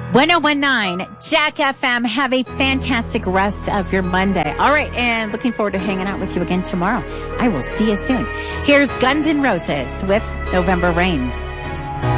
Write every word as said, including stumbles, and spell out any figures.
ten nineteen Jack F M. Have a fantastic rest of your Monday. All right, and looking forward to hanging out with you again tomorrow. I will see you soon. Here's Guns N' Roses with November Rain.